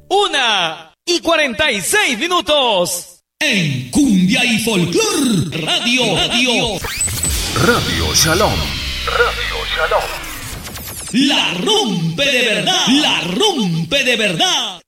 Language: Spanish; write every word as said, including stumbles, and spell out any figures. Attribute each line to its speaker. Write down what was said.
Speaker 1: Una y cuarenta y seis minutos.
Speaker 2: En Cumbia y Folclor Radio, Radio.
Speaker 3: Radio Shalom. Radio Shalom.
Speaker 2: La rompe de verdad. La rompe de verdad.